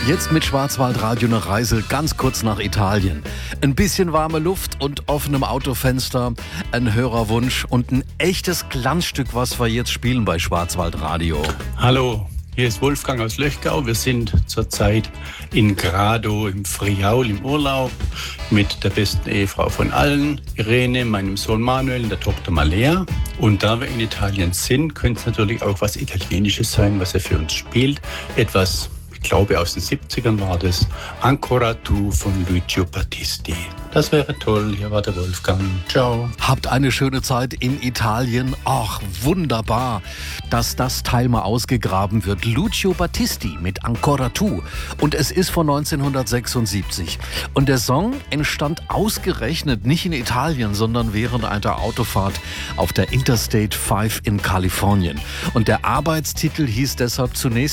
Jetzt mit Schwarzwaldradio eine Reise ganz kurz nach Italien. Ein bisschen warme Luft und offenem Autofenster, ein Hörerwunsch und ein echtes Glanzstück, was wir jetzt spielen bei Schwarzwaldradio. Hallo, hier ist Wolfgang aus Löchgau. Wir sind zurzeit in Grado im Friaul im Urlaub mit der besten Ehefrau von allen, Irene, meinem Sohn Manuel und der Tochter Malea. Und da wir in Italien sind, könnte es natürlich auch was Italienisches sein, was er für uns spielt. Etwas, ich glaube aus den 70ern war das, Ancora tu von Lucio Battisti. Das wäre toll. Hier war der Wolfgang. Ciao. Habt eine schöne Zeit in Italien. Ach, wunderbar, dass das Teil mal ausgegraben wird. Lucio Battisti mit Ancora tu. Und es ist von 1976. Und der Song entstand ausgerechnet nicht in Italien, sondern während einer Autofahrt auf der Interstate 5 in Kalifornien. Und der Arbeitstitel hieß deshalb zunächst